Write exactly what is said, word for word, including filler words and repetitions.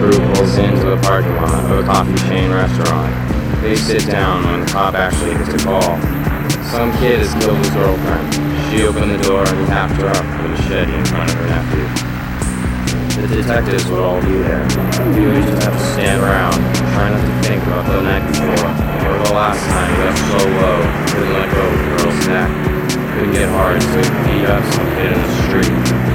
crew pulls into the parking lot of a coffee chain restaurant. They sit down when the cop actually gets a call. Some kid has killed his girlfriend. She opened the door and tapped her up with a machete in front of her nephew. The detectives would all be there. You would just have to stand around, try not to think about the night before, or the last time he got so low, couldn't let go of the girl's neck. Couldn't get hard, so he beat up some kid in the street.